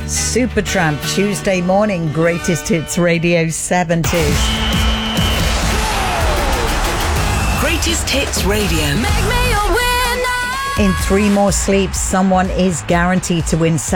Supertramp, Tuesday morning, greatest hits radio 70s. Greatest hits radio. Make me a winner. In 3 more sleeps, someone is guaranteed to win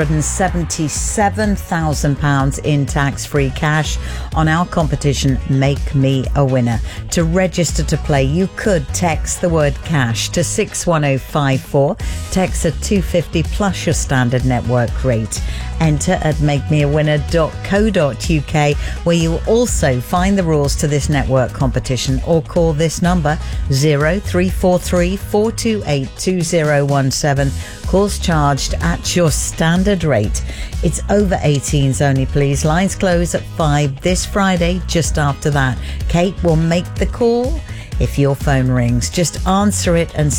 £777,000 in tax-free cash on our competition, Make Me a Winner. To register to play, you could text the word cash to 61054. Text at 250 plus your standard network rate. Enter at makemeawinner.co.uk, where you'll also find the rules to this network competition, or call this number 0343 428 2017. Calls charged at your standard rate. It's over 18s only, please. Lines close at 5 this Friday. Just after that, Kate will make the call. If your phone rings, just answer it and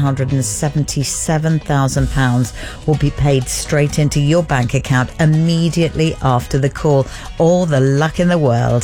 £777,000 will be paid straight into your bank account immediately after the call. All the luck in the world.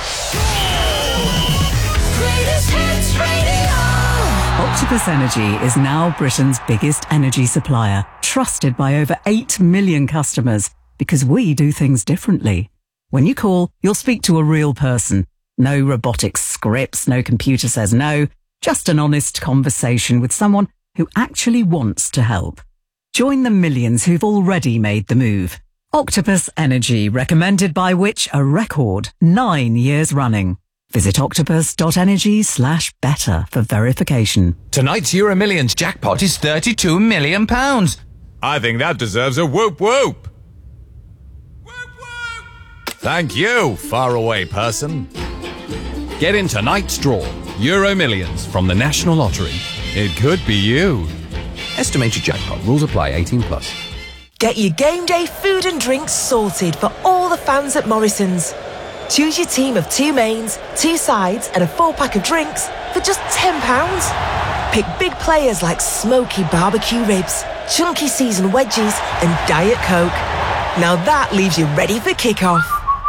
Octopus Energy is now Britain's biggest energy supplier, trusted by over 8 million customers, because we do things differently. When you call, you'll speak to a real person. No robotic scripts, no computer says no, just an honest conversation with someone who actually wants to help. Join the millions who've already made the move. Octopus Energy, recommended by Which, a record 9 years running. Visit octopus.energy/better for verification. Tonight's Euro Millions jackpot is £32 million. I think that deserves a whoop whoop. Whoop whoop. Thank you, faraway person. Get in tonight's draw. Euro Millions from the National Lottery. It could be you. Estimated jackpot. Rules apply. 18 plus. Get your game day food and drinks sorted for all the fans at Morrison's. Choose your team of 2 mains, 2 sides and a 4-pack of drinks for just £10. Pick big players like smoky barbecue ribs, chunky seasoned wedges and Diet Coke. Now that leaves you ready for kick-off.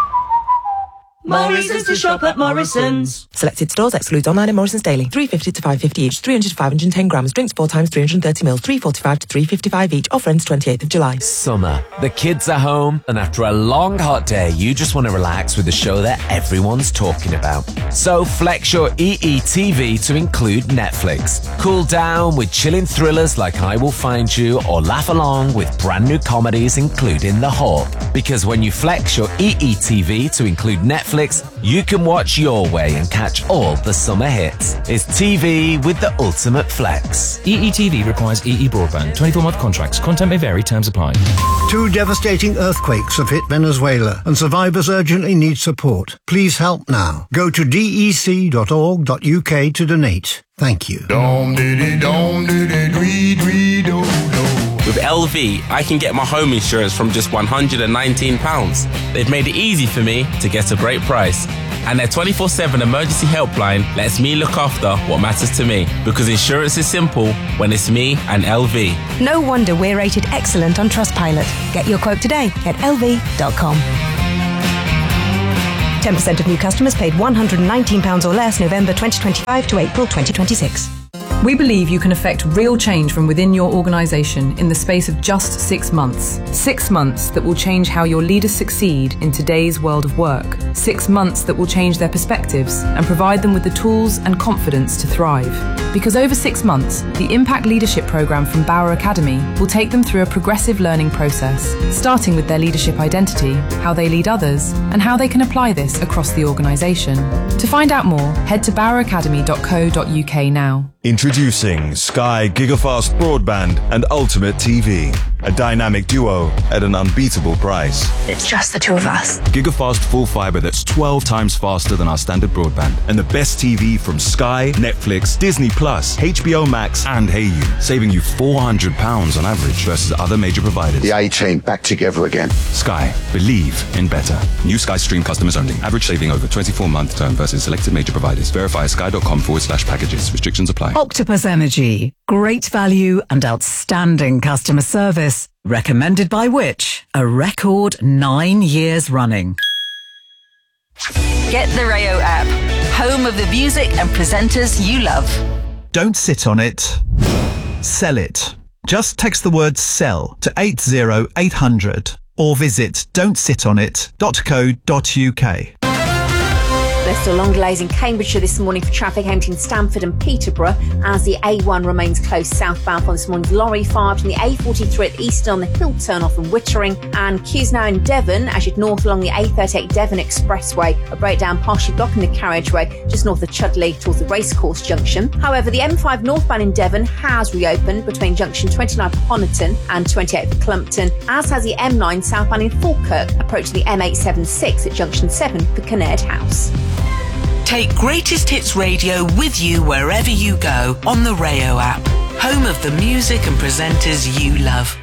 Morrison's to shop at Morrison's. Selected stores, excludes online and Morrison's daily. 350 to 550 each, 300 to 510 grams. Drinks 4 times 330 mils, 345 to 355 each. Offer ends 28th of July. Summer. The kids are home, and after a long hot day, you just want to relax with a show that everyone's talking about. So flex your EETV to include Netflix. Cool down with chilling thrillers like I Will Find You, or laugh along with brand new comedies including The Hawk. Because when you flex your EETV to include Netflix, you can watch your way and catch all the summer hits. It's TV with the ultimate flex. EETV requires EE broadband. 24-month contracts. Content may vary. Terms apply. 2 devastating earthquakes have hit Venezuela and survivors urgently need support. Please help now. Go to dec.org.uk to donate. Thank you. With LV, I can get my home insurance from just £119. They've made it easy for me to get a great price. And their 24/7 emergency helpline lets me look after what matters to me. Because insurance is simple when it's me and LV. No wonder we're rated excellent on Trustpilot. Get your quote today at lv.com. 10% of new customers paid £119 or less November 2025 to April 2026. We believe you can affect real change from within your organisation in the space of just 6 months. 6 months that will change how your leaders succeed in today's world of work. 6 months that will change their perspectives and provide them with the tools and confidence to thrive. Because over 6 months, the Impact Leadership Programme from Bauer Academy will take them through a progressive learning process, starting with their leadership identity, how they lead others, and how they can apply this across the organisation. To find out more, head to baueracademy.co.uk now. Introducing Sky Gigafast Broadband and Ultimate TV, a dynamic duo at an unbeatable price. It's just the 2 of us. Gigafast full fiber that's 12 times faster than our standard broadband, and the best TV from Sky, Netflix, Disney Plus, HBO Max, and Hayu, saving you £400 on average versus other major providers. The A-Team back together again. Sky, believe in better. New Sky Stream customers only. Average saving over 24-month term versus selected major providers. Verify sky.com/packages. Restrictions apply. Octopus Energy. Great value and outstanding customer service. Recommended by Which, a record 9 years running. Get the Rayo app, home of the music and presenters you love. Don't sit on it. Sell it. Just text the word SELL to 80800 or visit don'tsitonit.co.uk. There's still long delays in Cambridgeshire this morning for traffic emptying Stamford and Peterborough as the A1 remains closed southbound from this morning's lorry fire from the A43 at Easton on the hill turn off in Wittering, and queues now in Devon as you'd north along the A38 Devon Expressway. A breakdown partially blocking the carriageway just north of Chudley towards the Racecourse Junction. However, the M5 northbound in Devon has reopened between junction 29 for Honiton and 28 for Clumpton, as has the M9 southbound in Falkirk, approaching the M876 at junction 7 for Kinnaird House. Take Greatest Hits Radio with you wherever you go on the Rayo app, home of the music and presenters you love.